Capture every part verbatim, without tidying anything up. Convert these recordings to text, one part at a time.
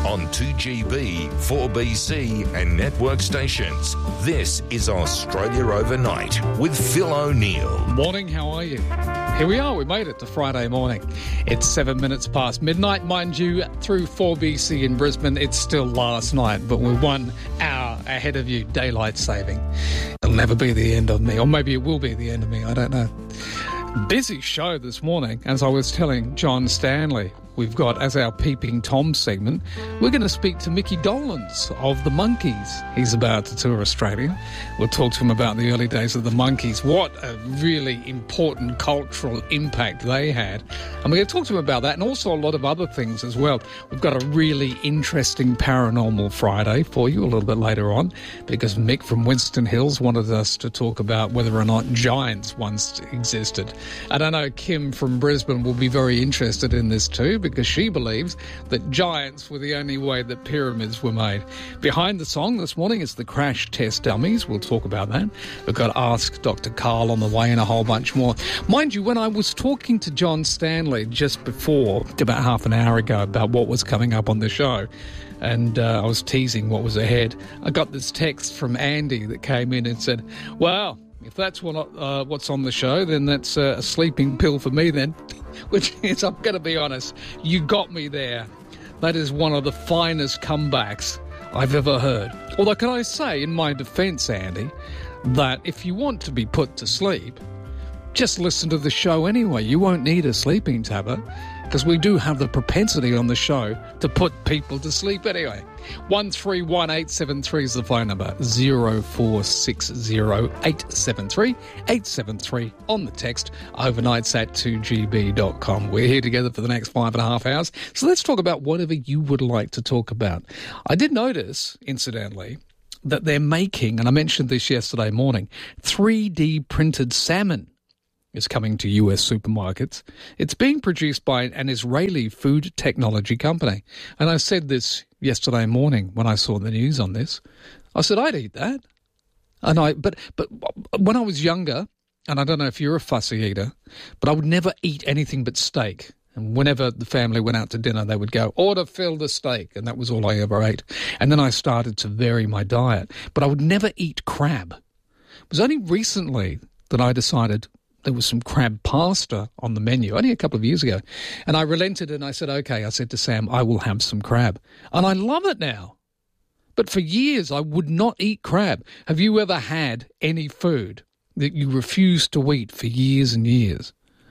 on two G B, four B C and network stations. This is Australia Overnight with Phil O'Neill. Morning, how are you? Here we are, we made it to Friday morning. It's seven minutes past midnight, mind you, through four B C in Brisbane. It's still last night, but we're one hour ahead of you, daylight saving. It'll never be the end of me, or maybe it will be the end of me, I don't know. Busy show this morning, as I was telling John Stanley. We've got, as our Peeping Tom segment, we're going to speak to Mickey Dolenz of the Monkees. He's about to tour Australia. We'll talk to him about the early days of the Monkees, what a really important cultural impact they had. And we're going to talk to him about that and also a lot of other things as well. We've got a really interesting Paranormal Friday for you a little bit later on, because Mick from Winston Hills wanted us to talk about whether or not giants once existed. And I know Kim from Brisbane will be very interested in this too, because she believes that giants were the only way that pyramids were made. Behind the song this morning is the Crash Test Dummies. We'll talk about that. We've got Ask Doctor Carl on the way and a whole bunch more. Mind you, when I was talking to John Stanley just before, about half an hour ago, about what was coming up on the show, and uh, I was teasing what was ahead, I got this text from Andy that came in and said, "Wow, if that's what, uh, what's on the show, then that's uh, a sleeping pill for me then." Which is, I'm going to be honest, you got me there. That is one of the finest comebacks I've ever heard. Although, can I say, in my defence, Andy, that if you want to be put to sleep, just listen to the show anyway. You won't need a sleeping tablet, because we do have the propensity on the show to put people to sleep anyway. one three one eight seven three is the phone number. zero four six zero eight seven three eight seven three on the text. Overnights at two G B dot com. We're here together for the next five and a half hours. So let's talk about whatever you would like to talk about. I did notice, incidentally, that they're making, and I mentioned this yesterday morning, three D printed salmon is coming to U S supermarkets. It's being produced by an Israeli food technology company. And I said this yesterday morning when I saw the news on this. I said, I'd eat that. And I, but, but when I was younger, and I don't know if you're a fussy eater, but I would never eat anything but steak. And whenever the family went out to dinner, they would go, order Phil the steak. And that was all I ever ate. And then I started to vary my diet. But I would never eat crab. It was only recently that I decided there was some crab pasta on the menu, only a couple of years ago. And I relented and I said, okay, I said to Sam, I will have some crab. And I love it now. But for years, I would not eat crab. Have you ever had any food that you refused to eat for years and years?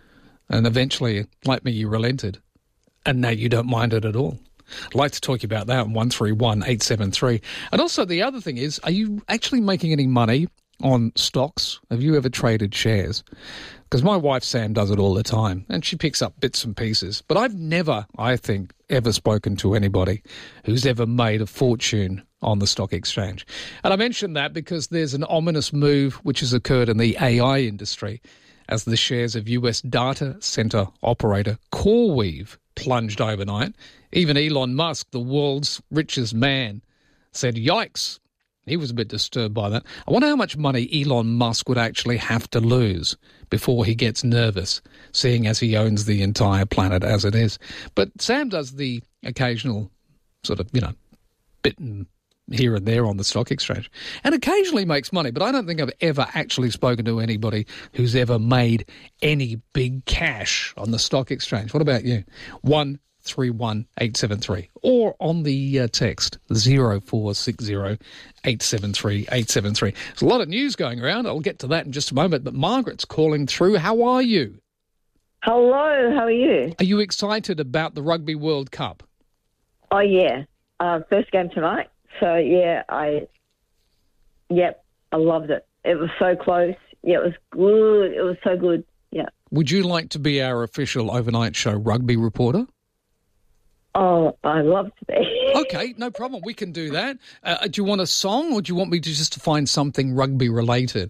And eventually, like me, you relented. And now you don't mind it at all. I'd like to talk about that on one three one eight seven three. And also the other thing is, are you actually making any money on stocks? Have you ever traded shares? Because my wife Sam does it all the time, and she picks up bits and pieces. But I've never, I think, ever spoken to anybody who's ever made a fortune on the stock exchange. And I mention that because there's an ominous move which has occurred in the A I industry as the shares of U S data center operator CoreWeave plunged overnight. Even Elon Musk, the world's richest man, said, yikes. He was a bit disturbed by that. I wonder how much money Elon Musk would actually have to lose before he gets nervous, seeing as he owns the entire planet as it is. But Sam does the occasional sort of, you know, bit here and there on the stock exchange, and occasionally makes money. But I don't think I've ever actually spoken to anybody who's ever made any big cash on the stock exchange. What about you? One three one eight seven three, or on the uh, text zero four six zero eight seven three eight seven three. There's a lot of news going around. I'll get to that in just a moment, but Margaret's calling through. How are you? Hello, how are you? Are you excited about the Rugby World Cup? Oh, yeah. Uh, first game tonight. So, yeah, I, yep, I loved it. It was so close. Yeah, it was good. It was so good. Yeah. Would you like to be our official overnight show rugby reporter? Oh, I love to be. Okay, no problem. We can do that. Uh, do you want a song, or do you want me to just to find something rugby related?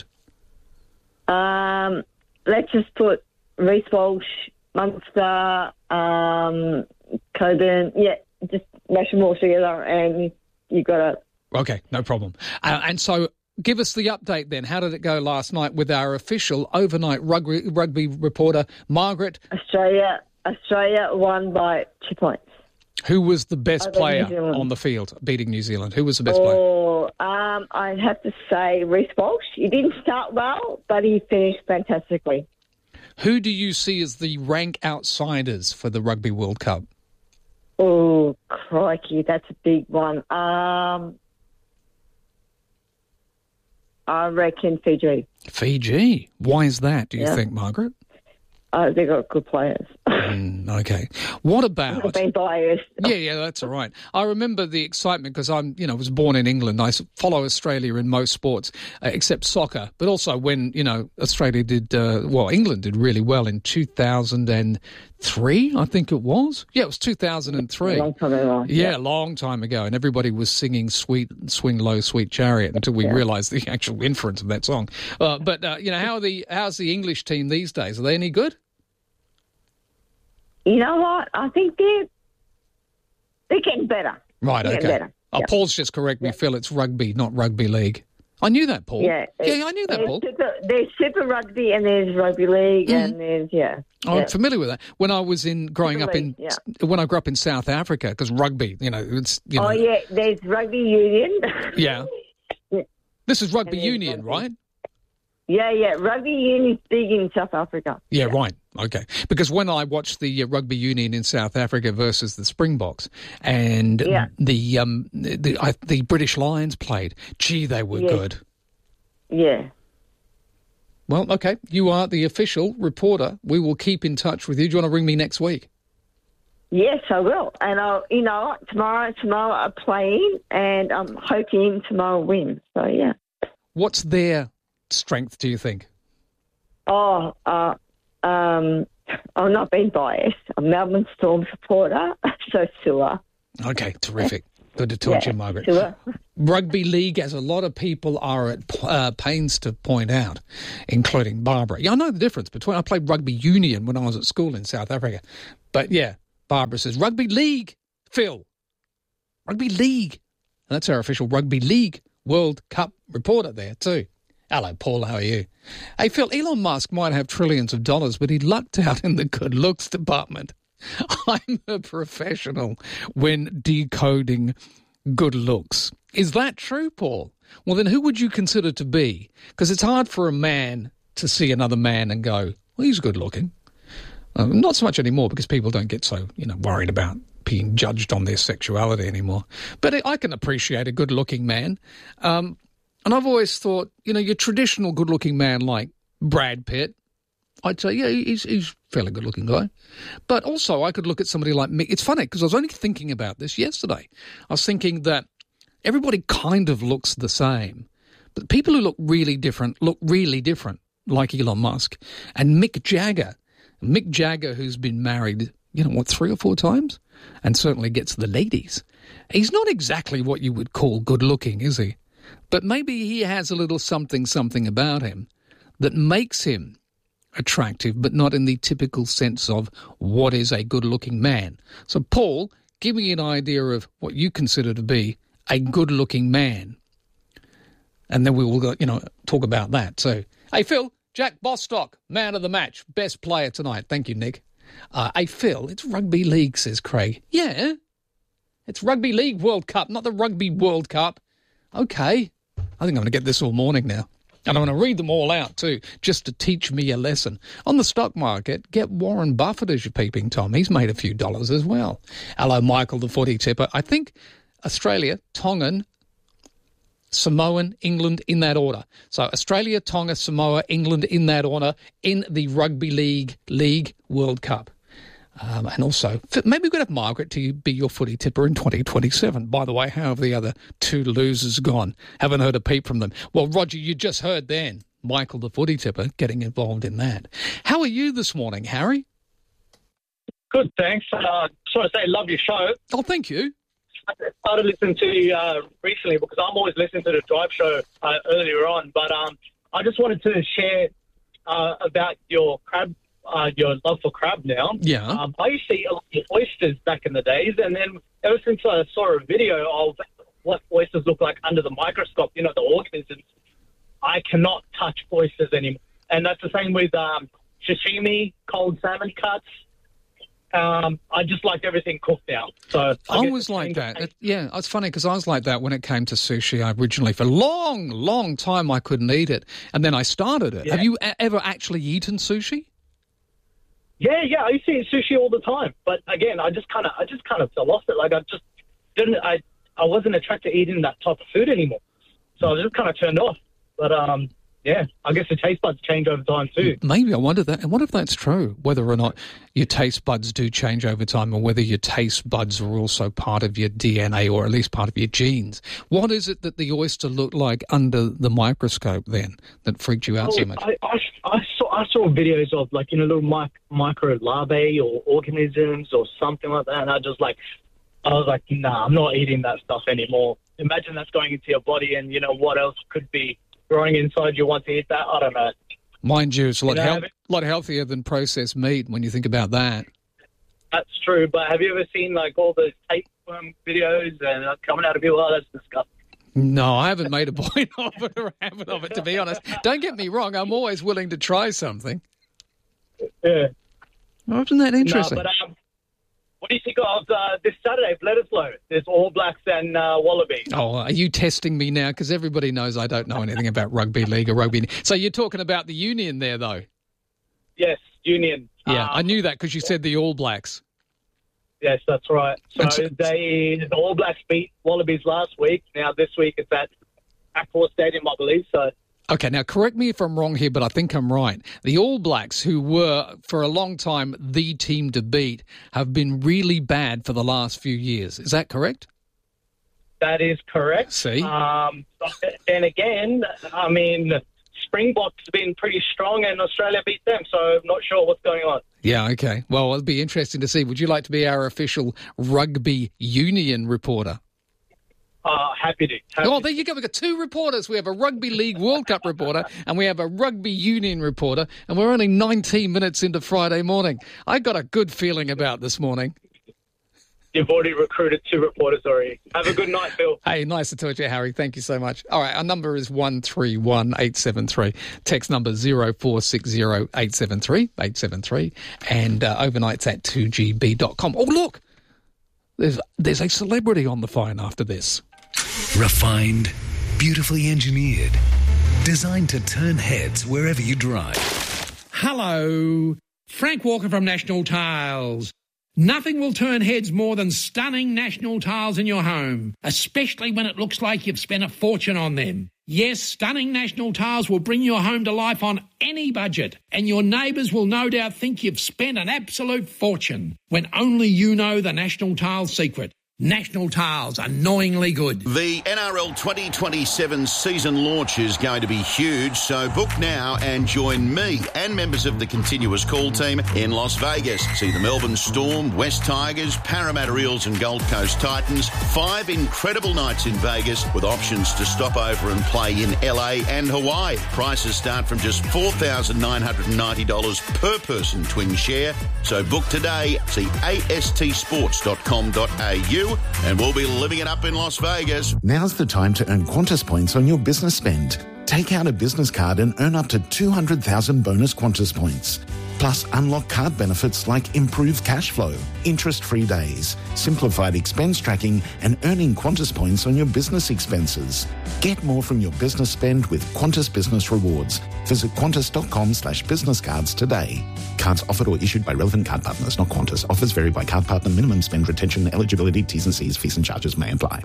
Um, let's just put Reece Walsh, Munster, um, Coburn. Yeah, just mash them all together, and you got it. Okay, no problem. Uh, and so, give us the update then. How did it go last night with our official overnight rugby rugby reporter, Margaret? Australia, Australia won by two points. Who was the best Over player New Zealand. on the field beating New Zealand? Who was the best player? Oh, um, I'd have to say Reece Walsh. He didn't start well, but he finished fantastically. Who do you see as the rank outsiders for the Rugby World Cup? Oh, crikey, that's a big one. Um, I reckon Fiji. Fiji. Why is that, do you Yeah. think, Margaret? Uh, they got good players. Mm, okay. What I've about... been biased. Yeah, yeah, that's all right. I remember the excitement because I'm, you know, was born in England. I s- follow Australia in most sports, uh, except soccer. But also when, you know, Australia did, uh, well, England did really well in two thousand three, I think it was. Yeah, it was two thousand three. A long time ago. Yeah, a long time ago. And everybody was singing Sweet Swing Low, Sweet Chariot until we Yeah. realised the actual inference of that song. Uh, but, uh, you know, how are the how's the English team these days? Are they any good? You know what? I think they're, they're getting better. Right, They're okay. getting better. Oh, Yeah. Paul's just correct me, Yeah. Phil. It's rugby, not rugby league. I knew that, Paul. Yeah, yeah, I knew that, there's Paul. Super, there's Super Rugby and there's Rugby League Mhm. and there's, yeah. I'm yeah. familiar with that. When I was in growing Super up in, League, when I grew up in South Africa, because rugby, you know, it's you know, Oh, yeah, there's Rugby Union. yeah. Yeah. This is rugby And there's union, rugby. right? yeah, yeah. Rugby Union's big in South Africa. Yeah, right. Okay. Because when I watched the uh, rugby union in South Africa versus the Springboks, and Yeah. the um the I, the British Lions played, gee, they were Yeah. good. Yeah. Well, okay, you are the official reporter. We will keep in touch with you. Do you want to ring me next week? Yes, I will. And, I'll, you know, what? tomorrow, tomorrow I'm playing and I'm hoping tomorrow win. So, yeah. What's their strength, do you think? Oh, uh, um, I'm not being biased. I'm a Melbourne Storm supporter, so Sewer. Okay, terrific. Good to talk to Yeah, you, Margaret. Sewer. Rugby league, as a lot of people are at uh, pains to point out, including Barbara. Yeah, I know the difference between... I played rugby union when I was at school in South Africa. But, yeah, Barbara says, rugby league, Phil. Rugby league. And that's our official Rugby League World Cup reporter there, too. Hello, Paul. How are you? Hey, Phil, Elon Musk might have trillions of dollars, but he lucked out in the good looks department. I'm a professional when decoding good looks. Is that true, Paul? Well, then who would you consider to be? Because it's hard for a man to see another man and go, well, he's good looking. Um, not so much anymore because people don't get so, you know, worried about being judged on their sexuality anymore. But I can appreciate a good-looking man. Um, and I've always thought, you know, your traditional good-looking man like Brad Pitt, I'd say, yeah, he's, he's a fairly good-looking guy. But also I could look at somebody like Mick. It's funny because I was only thinking about this yesterday. I was thinking that everybody kind of looks the same. But people who look really different look really different, like Elon Musk. And Mick Jagger, Mick Jagger, who's been married, you know, what, three or four times? And certainly gets the ladies. He's not exactly what you would call good-looking, is he? But maybe he has a little something, something about him that makes him attractive, but not in the typical sense of what is a good-looking man. So, Paul, give me an idea of what you consider to be a good-looking man. And then we will, go, you know, talk about that. So, hey, Phil, Jack Bostock, man of the match, best player tonight. Thank you, Nick. Uh, hey, Phil, it's rugby league, says Craig. Yeah, it's Rugby League World Cup, not the Rugby World Cup. Okay, I think I'm going to get this all morning now. And I'm going to read them all out too, just to teach me a lesson. On the stock market, get Warren Buffett as your peeping Tom. He's made a few dollars as well. Hello, Michael, the footy tipper. I think Australia, Tongan, Samoan, England in that order. So Australia, Tonga, Samoa, England in that order in the Rugby League League World Cup. Um, and also, maybe we could have Margaret to be your footy tipper in twenty twenty-seven. By the way, how have the other two losers gone? Haven't heard a peep from them. Well, Roger, you just heard then Michael, the footy tipper, getting involved in that. How are you this morning, Harry? Good, thanks. Uh, just want to say, love your show. Oh, thank you. I started listening to you uh, recently because I'm always listening to the Drive Show uh, earlier on. But um, I just wanted to share uh, about your crab. Uh, your love for crab now. Yeah. Um, I used to eat a lot of oysters back in the days, and then ever since I saw a video of what oysters look like under the microscope, you know, the organisms, I cannot touch oysters anymore. And that's the same with um, sashimi, cold salmon cuts. Um, I just like everything cooked now. So I, I was like that. It, yeah, it's funny because I was like that when it came to sushi. I originally, for a long, long time, I couldn't eat it, and then I started it. Yeah. Have you a- ever actually eaten sushi? Yeah, yeah, I used to eat sushi all the time, but again, I just kind of, I just kind of fell off it. Like I just didn't, I, I wasn't attracted to eating that type of food anymore, so I was just kind of turned off. But um, yeah, I guess the taste buds change over time too. Maybe I wonder that. And what if that's true? Whether or not your taste buds do change over time, or whether your taste buds are also part of your D N A, or at least part of your genes. What is it that the oyster looked like under the microscope then that freaked you out Oh, so much? I, I, I saw, I saw videos of like you know little mic, micro larvae or organisms or something like that, and I just like, I was like, nah, I'm not eating that stuff anymore. Imagine that's going into your body, and you know what else could be growing inside you once you eat that? I don't know. Mind you, it's a lot, You know, health, lot healthier than processed meat when you think about that. That's true, but have you ever seen like all those tapeworm videos and uh, coming out of people? Oh, that's disgusting. No, I haven't made a point of it or a habit of it, to be honest. Don't get me wrong, I'm always willing to try something. Yeah. Oh, isn't that interesting? No, but um, what do you think of uh, this Saturday, Bledisloe? There's All Blacks and uh, Wallabies. Oh, are you testing me now? Because everybody knows I don't know anything about rugby league or rugby. So you're talking about the union there, though? Yes, Union. Yeah, Um, I knew that because you said the All Blacks. Yes, that's right. So, so- they, the All Blacks beat Wallabies last week. Now this week it's at Accor Stadium, I believe. So. Okay, now correct me if I'm wrong here, but I think I'm right. The All Blacks, who were for a long time the team to beat, have been really bad for the last few years. Is that correct? That is correct. See? Um, and again, I mean, Springboks have been pretty strong and Australia beat them, so I'm not sure what's going on. Yeah, okay. Well, it'll be interesting to see. Would you like to be our official rugby union reporter? Uh, happy to. Happy Oh, there you go. We've got two reporters. We have a Rugby League World Cup reporter and we have a Rugby Union reporter, and we're only nineteen minutes into Friday morning. I got a good feeling about this morning. You've already recruited two reporters already. Have a good night, Phil. Hey, nice to talk to you, Harry. Thank you so much. All right, our number is one three one eight seven three. Text number zero four six zero eight seven three eight seven three. And uh, overnight's at two g b dot com. Oh, look, there's, there's a celebrity on the phone after this. Refined, beautifully engineered, designed to turn heads wherever you drive. Hello, Frank Walker from National Tiles. Nothing will turn heads more than stunning National Tiles in your home, especially when it looks like you've spent a fortune on them. Yes, stunning National Tiles will bring your home to life on any budget, and your neighbours will no doubt think you've spent an absolute fortune when only you know the National Tiles secret. National Tiles, annoyingly good. The N R L twenty twenty-seven season launch is going to be huge, so book now and join me and members of the Continuous Call team in Las Vegas. See the Melbourne Storm, West Tigers, Parramatta Eels and Gold Coast Titans. Five incredible nights in Vegas with options to stop over and play in L A and Hawaii. Prices start from just four thousand nine hundred ninety dollars per person twin share. So book today. See a s t sports dot com dot a u. And we'll be living it up in Las Vegas. Now's the time to earn Qantas points on your business spend. Take out a business card and earn up to two hundred thousand bonus Qantas points. Plus, unlock card benefits like improved cash flow, interest-free days, simplified expense tracking, and earning Qantas points on your business expenses. Get more from your business spend with Qantas Business Rewards. Visit qantas.com slash business cards today. Cards offered or issued by relevant card partners, not Qantas. Offers vary by card partner. Minimum spend, retention, eligibility, T's and C's, fees and charges may apply.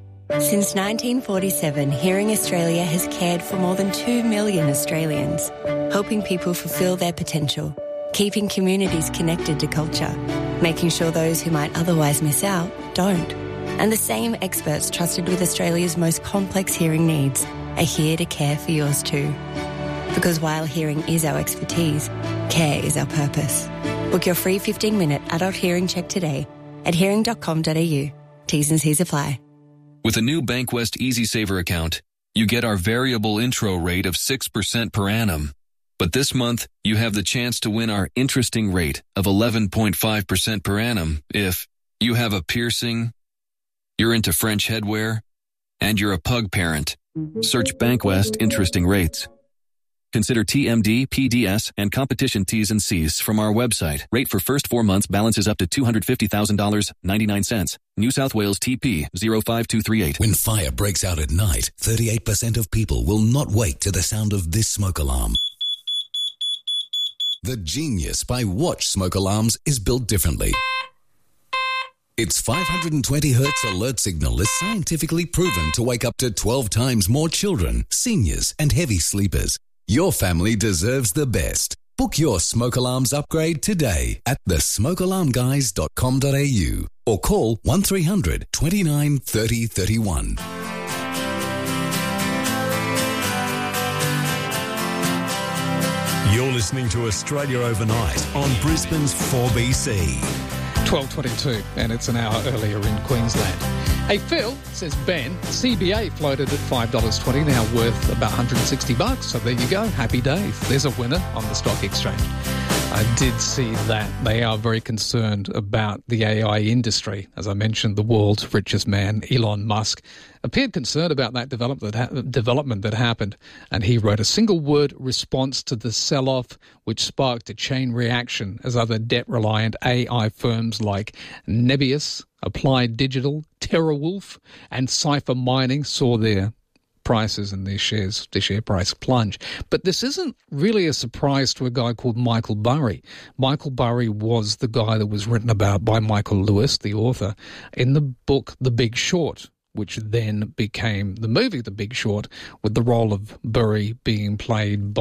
Since nineteen forty-seven, Hearing Australia has cared for more than two million Australians, helping people fulfil their potential, keeping communities connected to culture, making sure those who might otherwise miss out don't. And the same experts trusted with Australia's most complex hearing needs are here to care for yours too. Because while hearing is our expertise, care is our purpose. Book your free fifteen-minute adult hearing check today at hearing dot com dot a u. T's and C's apply. With a new Bankwest EasySaver account, you get our variable intro rate of six percent per annum. But this month, you have the chance to win our interesting rate of eleven point five percent per annum if you have a piercing, you're into French headwear, and you're a pug parent. Search Bankwest Interesting Rates. Consider T M D, P D S, and competition T's and C's from our website. Rate for first four months balances up to two hundred fifty thousand dollars and ninety-nine cents. New South Wales T P zero five two three eight. When fire breaks out at night, thirty-eight percent of people will not wake to the sound of this smoke alarm. The genius by Watch smoke alarms is built differently. Its five hundred twenty hertz alert signal is scientifically proven to wake up to twelve times more children, seniors, and heavy sleepers. Your family deserves the best. Book your smoke alarms upgrade today at the smoke alarm guys dot com dot a u or call one three hundred, twenty-nine, thirty, thirty-one. You're listening to Australia Overnight on Brisbane's four B C. twelve twenty-two, and it's an hour earlier in Queensland. Hey, Phil, says Ben, C B A floated at five dollars twenty, now worth about one hundred sixty bucks. So there you go. Happy days. There's a winner on the stock exchange. I did see that. They are very concerned about the A I industry. As I mentioned, the world's richest man, Elon Musk, appeared concerned about that development that, ha- development that happened. And he wrote a single-word response to the sell-off, which sparked a chain reaction as other debt-reliant A I firms like Nebius, Applied Digital, TerraWolf, and Cypher Mining saw their prices and their shares, their share price plunge. But this isn't really a surprise to a guy called Michael Burry. Michael Burry was the guy that was written about by Michael Lewis, the author, in the book The Big Short, which then became the movie The Big Short, with the role of Burry being played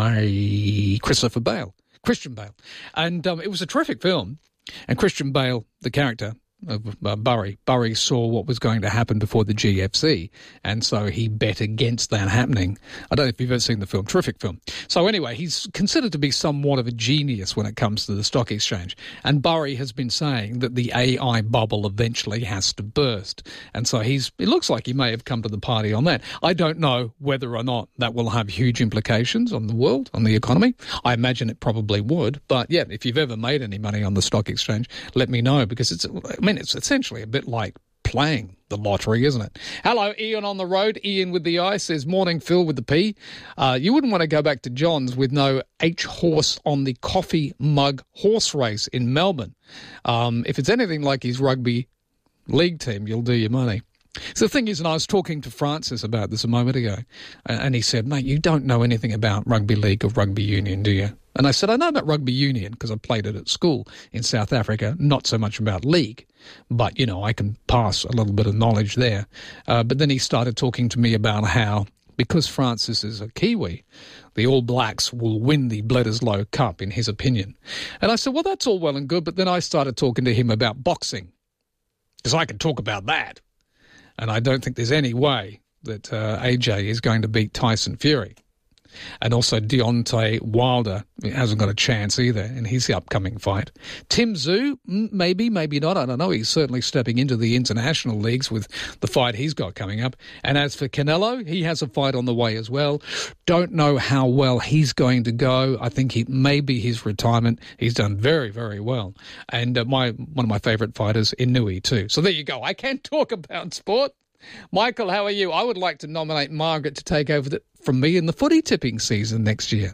by Christopher Bale, Christian Bale. And um, it was a terrific film. And Christian Bale, the character of uh, Burry, Burry saw what was going to happen before the G F C, and so he bet against that happening. I don't know if you've ever seen the film. Terrific film. So anyway, he's considered to be somewhat of a genius when it comes to the stock exchange, and Burry has been saying that the A I bubble eventually has to burst, and so he's it looks like he may have come to the party on that. I don't know whether or not that will have huge implications on the world, on the economy. I imagine it probably would, but yeah, if you've ever made any money on the stock exchange, let me know, because it's I mean, it's essentially a bit like playing the lottery, isn't it? Hello, Ian on the road. Ian with the I says, morning, Phil with the P. Uh, you wouldn't want to go back to John's with no H-horse on the coffee mug horse race in Melbourne. Um, if it's anything like his rugby league team, you'll do your money. So the thing is, and I was talking to Francis about this a moment ago, and he said, mate, you don't know anything about rugby league or rugby union, do you? And I said, I know about rugby union because I played it at school in South Africa, not so much about league. But, you know, I can pass a little bit of knowledge there. Uh, but then he started talking to me about how, because Francis is a Kiwi, the All Blacks will win the Bledisloe Cup, in his opinion. And I said, well, that's all well and good. But then I started talking to him about boxing, because I can talk about that. And I don't think there's any way that uh, A J is going to beat Tyson Fury. And also Deontay Wilder hasn't got a chance either in his upcoming fight. Tim Tszyu, maybe, maybe not. I don't know. He's certainly stepping into the international leagues with the fight he's got coming up. And as for Canelo, he has a fight on the way as well. Don't know how well he's going to go. I think he maybe his retirement. He's done very, very well. And uh, my one of my favourite fighters, Inoue, too. So there you go. I can talk about sport. Michael, how are you? I would like to nominate Margaret to take over the, from me in the footy tipping season next year.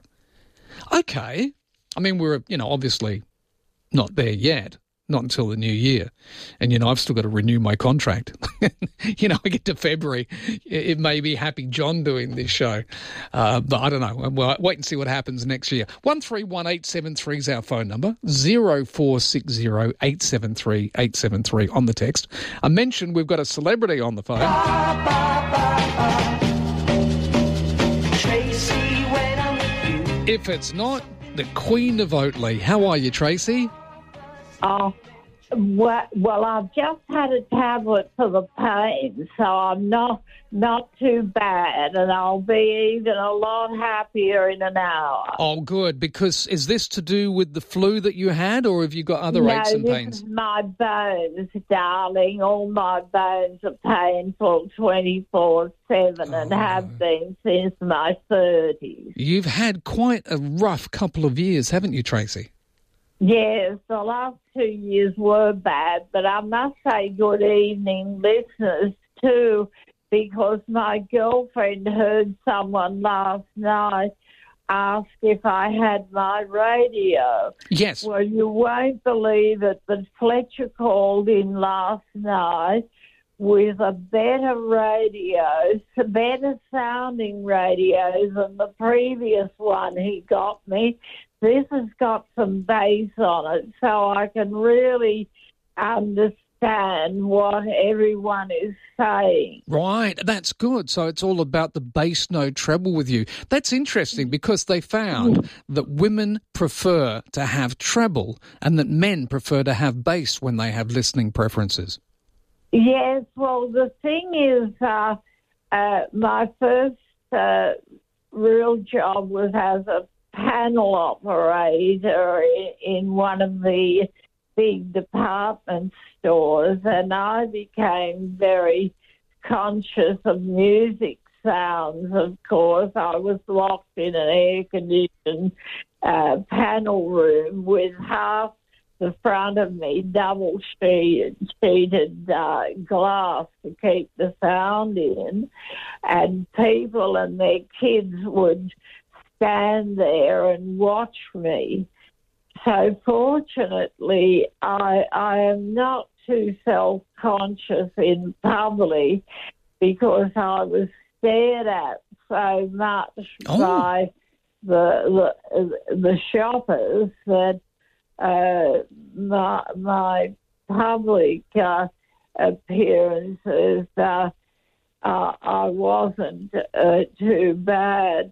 Okay. I mean, we're, you know, obviously not there yet, not until the new year. And, you know, I've still got to renew my contract. You know, I get to February, it may be Happy John doing this show. Uh, but I don't know. Well, wait and see what happens next year. one three one eight seven three is our phone number. zero four six zero eight seven three eight seven three on the text. I mentioned we've got a celebrity on the phone. Tracy, when I'm with you. If it's not the Queen of Oatley. How are you, Tracy? Oh, well, well, I've just had a tablet for the pain, so I'm not not too bad, and I'll be even a lot happier in an hour. Oh, good, because is this to do with the flu that you had, or have you got other no, aches and pains? No, this is my bones, darling. All my bones are painful twenty-four seven oh. and have been since my thirties. You've had quite a rough couple of years, haven't you, Tracy? Yes, the last two years were bad, but I must say good evening, listeners, too, because my girlfriend heard someone last night ask if I had my radio. Yes. Well, you won't believe it, but Fletcher called in last night with a better radio, better sounding radio than the previous one he got me. This has got some bass on it, so I can really understand what everyone is saying. Right, that's good. So it's all about the bass note treble with you. That's interesting because they found that women prefer to have treble and that men prefer to have bass when they have listening preferences. Yes, well, the thing is, uh, uh, my first uh, real job was as a panel operator in, in one of the big department stores, and I became very conscious of music sounds, of course. I was locked in an air-conditioned uh, panel room with half the front of me double sheeted, sheeted uh, glass to keep the sound in, and people and their kids would stand there and watch me. So fortunately, I, I am not too self-conscious in public because I was stared at so much oh. by the, the the shoppers that uh, my, my public uh, appearances, uh, uh, I wasn't uh, too bad.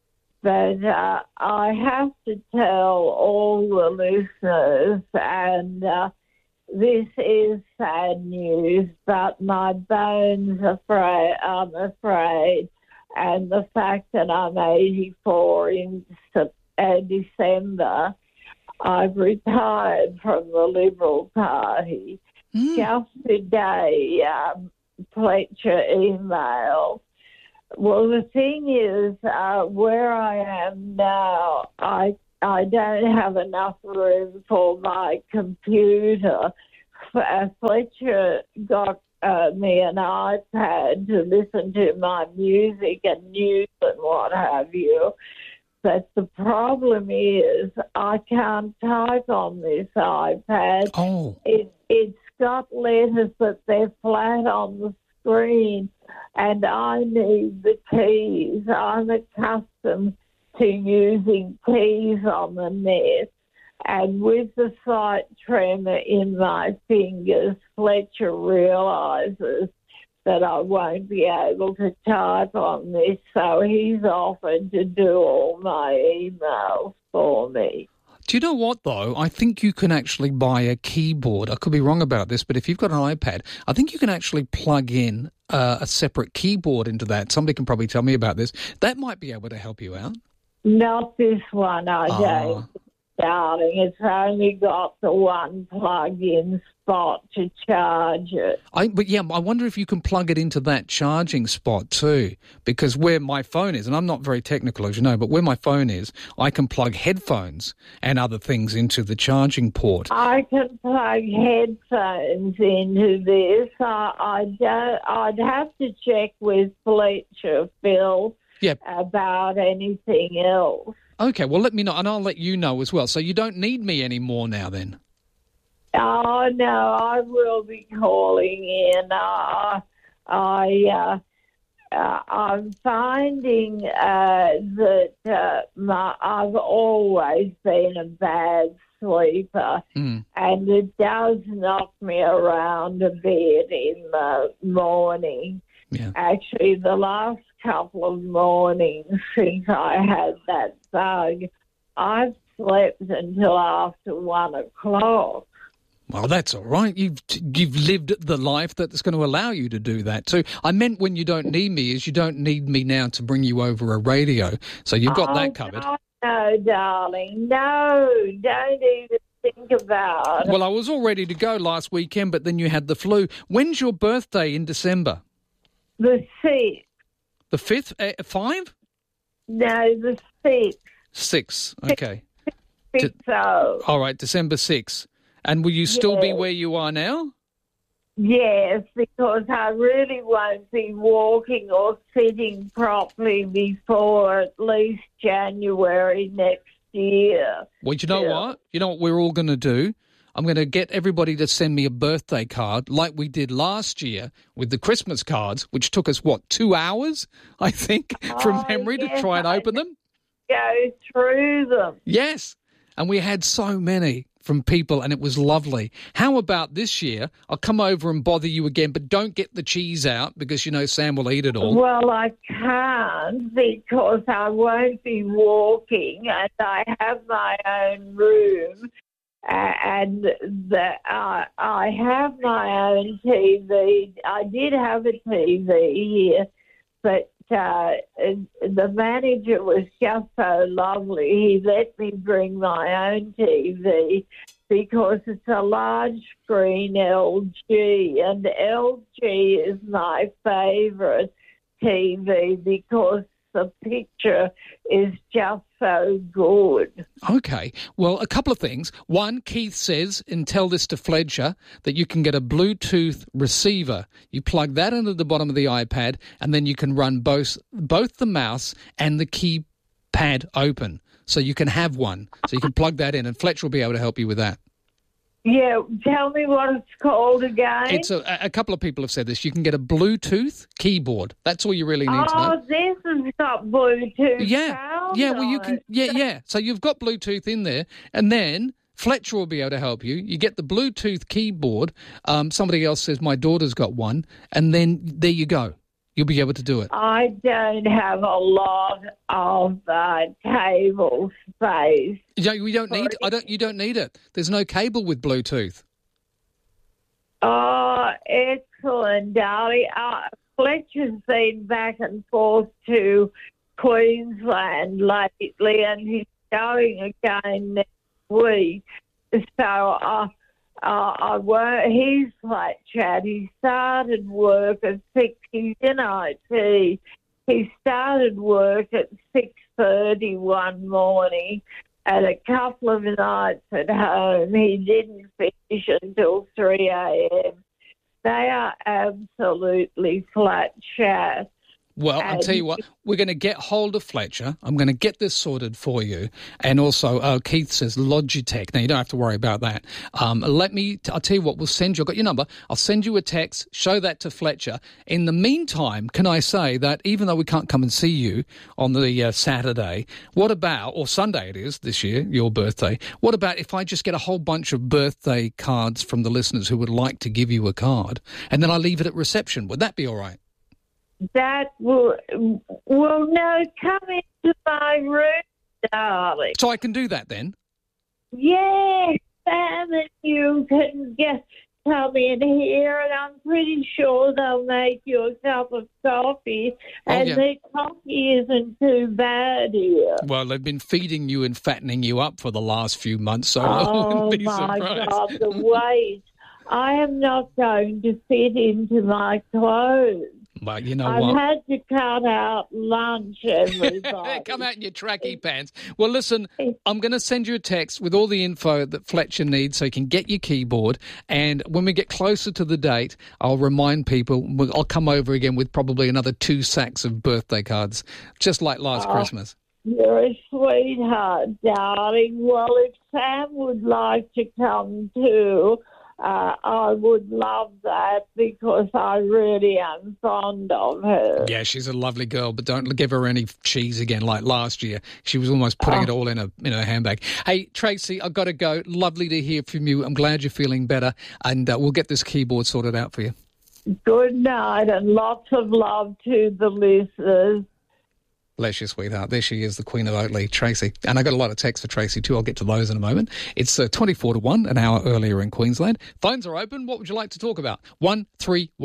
But uh, I have to tell all the listeners, and uh, this is sad news, but my bones are afraid, I'm afraid, and the fact that I'm eighty-four in uh, December, I've retired from the Liberal Party. Mm. Just today, um, Fletcher emailed. Well, the thing is, uh, where I am now, I I don't have enough room for my computer. Uh, Fletcher got uh, me an iPad to listen to my music and news and what have you. But the problem is I can't type on this iPad. Oh. It, it's got letters, but they're flat on the screen, and I need the keys. I'm accustomed to using keys on the net, and with the slight tremor in my fingers, Fletcher realises that I won't be able to type on this, so he's offered to do all my emails for me. Do you know what, though? I think you can actually buy a keyboard. I could be wrong about this, but if you've got an iPad, I think you can actually plug in uh, a separate keyboard into that. Somebody can probably tell me about this. That might be able to help you out. Not this one, I Oh. don't, darling. It's only got the one plug-in spot to charge it. I, but yeah, I wonder if you can plug it into that charging spot too, because where my phone is, and I'm not very technical as you know, but where my phone is, I can plug headphones and other things into the charging port. I can plug headphones into this. I, I don't, I'd have to check with Fletcher, Phil, Yep. about anything else. Okay, well, let me know, and I'll let you know as well. So you don't need me anymore now then? Oh, no, I will be calling in. Uh, I, uh, uh, I'm finding uh, that uh, my, I've always been a bad sleeper, mm. and it does knock me around a bit in the morning. Yeah. Actually, the last couple of mornings since I had that bug, I've slept until after one o'clock. Well, that's all right. You've you've lived the life that's going to allow you to do that too. I meant when you don't need me is you don't need me now to bring you over a radio. So you've got oh, that covered. No, no, darling. No, don't even think about it. Well, I was all ready to go last weekend, but then you had the flu. When's your birthday in December? The sixth. The fifth? Uh, five? No, the sixth. Six. Okay. Six, De- oh. all right, December sixth. And will you still Yeah. be where you are now? Yes, because I really won't be walking or sitting properly before at least January next year. Well, you know Yeah. what? You know what we're all going to do? I'm going to get everybody to send me a birthday card like we did last year with the Christmas cards, which took us, what, two hours, I think, from Oh, memory yes, to try and I open them? Go through them. Yes. And we had so many from people, and it was lovely. How about this year? I'll come over and bother you again, but don't get the cheese out because, you know, Sam will eat it all. Well, I can't because I won't be walking and I have my own room. Uh, and the, uh, I have my own T V. I did have a T V here, but uh, the manager was just so lovely. He let me bring my own T V because it's a large screen L G, and L G is my favourite T V because the picture is just so good. Okay. Well, a couple of things. One, Keith says, and tell this to Fletcher, that you can get a Bluetooth receiver. You plug that into the bottom of the iPad, and then you can run both both the mouse and the keypad open. So you can have one. So you can plug that in, and Fletcher will be able to help you with that. Yeah, tell me what it's called again. It's a, a couple of people have said this. You can get a Bluetooth keyboard. That's all you really need to know. Oh, this has got Bluetooth. Yeah, sound yeah. Well, you on can. it. Yeah, yeah. So you've got Bluetooth in there, and then Fletcher will be able to help you. You get the Bluetooth keyboard. Um, somebody else says my daughter's got one, and then there you go. You'll be able to do it. I don't have a lot of uh, table space. You don't, we don't need. I don't. You don't need it. There's no cable with Bluetooth. Oh, excellent, darling. Uh, Fletcher's been back and forth to Queensland lately, and he's going again next week. So uh, uh, I work, he's flat chat. He started work at six. He's in I T. He started work at six thirty one morning. And a couple of nights at home, he didn't finish until three a.m. They are absolutely flat chat. Well, I'll tell you what, we're going to get hold of Fletcher. I'm going to get this sorted for you. And also, uh, Keith says Logitech. Now, you don't have to worry about that. Um, let me, I'll tell you what, we'll send you, I've got your number. I'll send you a text, show that to Fletcher. In the meantime, can I say that even though we can't come and see you on the uh, Saturday, what about, or Sunday it is this year, your birthday, what about if I just get a whole bunch of birthday cards from the listeners who would like to give you a card, and then I leave it at reception? Would that be all right? That will, will no, come into my room, darling. So I can do that then? Yes, Sam, and you can get come in here, and I'm pretty sure they'll make you a cup of coffee, and yeah. the coffee isn't too bad here. Well, they've been feeding you and fattening you up for the last few months, so I Oh, wouldn't be my surprised. God, the weight. I am not going to fit into my clothes. But you know I've what? had to cut out lunch, everybody. Come out in your tracky pants. Well, listen, I'm going to send you a text with all the info that Fletcher needs so you can get your keyboard. And when we get closer to the date, I'll remind people, I'll come over again with probably another two sacks of birthday cards, just like last Oh. Christmas. You're a sweetheart, darling. Well, if Sam would like to come too, uh, I would love that because I really am fond of her. Yeah, she's a lovely girl, but don't give her any cheese again like last year. She was almost putting Oh. it all in a in her handbag. Hey, Tracy, I've got to go. Lovely to hear from you. I'm glad you're feeling better, and uh, we'll get this keyboard sorted out for you. Good night and lots of love to the listeners. Bless you, sweetheart. There she is, the Queen of Oatley, Tracy. And I got a lot of texts for Tracy too. I'll get to those in a moment. It's uh, twenty-four to one, an hour earlier in Queensland. Phones are open. What would you like to talk about? one three one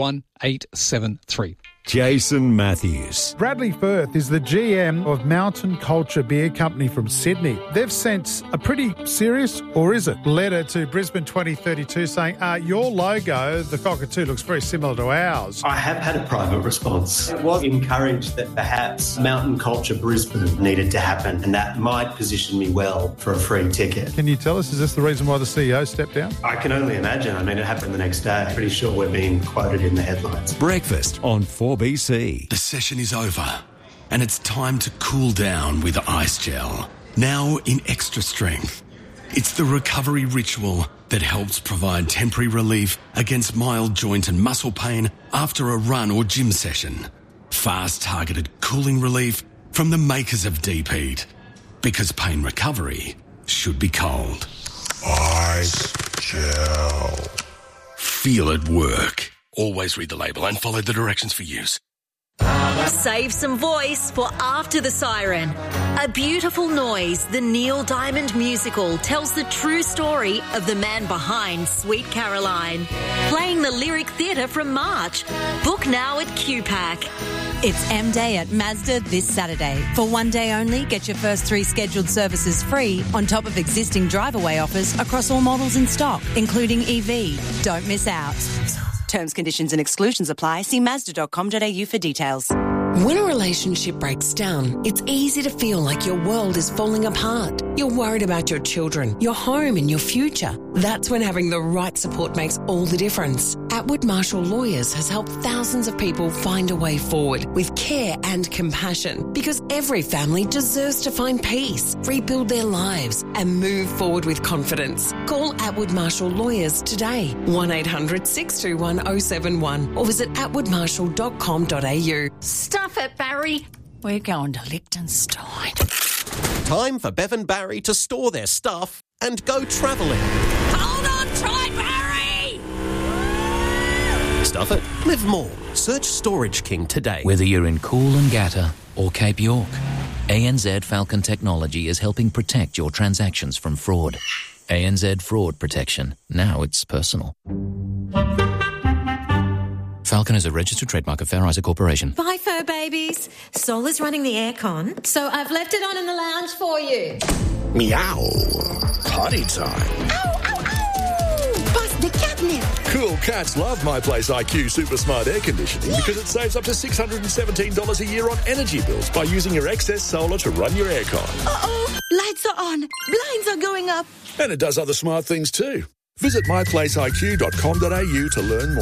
eight seven three. Jason Matthews. Bradley Firth is the G M of Mountain Culture Beer Company from Sydney. They've sent a pretty serious, or is it, letter to Brisbane twenty thirty-two saying, uh, your logo, the cockatoo, looks very similar to ours. I have had a private response. I was encouraged that perhaps Mountain Culture Brisbane needed to happen, and that might position me well for a free ticket. Can you tell us, is this the reason why the C E O stepped down? I can only imagine. I mean, it happened the next day. Pretty sure we're being quoted in the headlines. Breakfast on four B C. The session is over, and it's time to cool down with Ice Gel. Now in extra strength. It's the recovery ritual that helps provide temporary relief against mild joint and muscle pain after a run or gym session. Fast targeted cooling relief from the makers of Deep Heat. Because pain recovery should be cold. Ice Gel. Feel it work. Always read the label and follow the directions for use. Save some voice for After the Siren. A Beautiful Noise, the Neil Diamond musical, tells the true story of the man behind Sweet Caroline. Playing the Lyric Theatre from March. Book now at Q PAC. It's M-Day at Mazda this Saturday. For one day only, get your first three scheduled services free on top of existing drive-away offers across all models in stock, including E V. Don't miss out. Terms, conditions and exclusions apply. See mazda dot com dot a u for details. When a relationship breaks down, it's easy to feel like your world is falling apart. You're worried about your children, your home and your future. That's when having the right support makes all the difference. Atwood Marshall Lawyers has helped thousands of people find a way forward with care and compassion, because every family deserves to find peace, rebuild their lives and move forward with confidence. Call Atwood Marshall Lawyers today, one eight hundred six two one oh seven one, or visit atwood marshall dot com dot a u. Stuff it, Barry. We're going to Liechtenstein. Time for Bev and Barry to store their stuff and go travelling. Hold on tight, Barry! Stuff it. Live more. Search Storage King today. Whether you're in Coolangatta or Cape York, A N Z Falcon Technology is helping protect your transactions from fraud. A N Z Fraud Protection. Now it's personal. Falcon is a registered trademark of Fair Isaac Corporation. Bye, fur babies. Sol is running the aircon, so I've left it on in the lounge for you. Meow. Potty time. Ow, ow, ow! Bust the catnip. Cool cats love My Place I Q Super Smart Air Conditioning yeah. because it saves up to six hundred seventeen dollars a year on energy bills by using your excess solar to run your aircon. Uh-oh. Lights are on. Blinds are going up. And it does other smart things too. Visit my place I Q dot com dot a u to learn more.